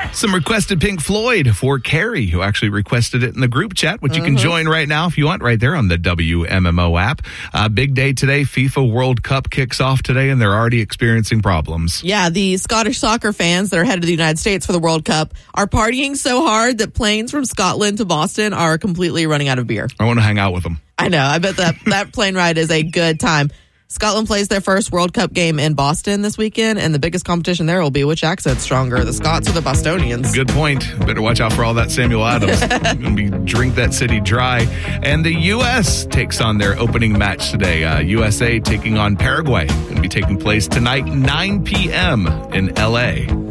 Some requested Pink Floyd for Carrie, who actually requested it in the group chat, which you can join right now if you want, right there on the WMMO app. Big day today. FIFA World Cup kicks off today, and they're already experiencing problems. Yeah, the Scottish soccer fans that are headed to the United States for the World Cup are partying so hard that planes from Scotland to Boston are completely running out of beer. I want to hang out with them. I know. I bet that plane ride is a good time. Scotland plays their first World Cup game in Boston this weekend, and the biggest competition there will be which accent's stronger, the Scots or the Bostonians. Good point. Better watch out for all that Samuel Adams. Going to be drink that city dry. And the U.S. takes on their opening match today. USA taking on Paraguay. Going to be taking place tonight, 9 p.m. in L.A.